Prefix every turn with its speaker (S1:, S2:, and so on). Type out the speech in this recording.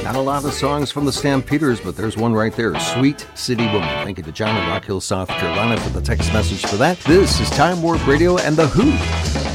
S1: Not a lot of songs from the Stampeders, but there's one right there, Sweet City Woman. Thank you to John in Rock Hill, South Carolina for the text message for that. This is Time Warp Radio and The Who.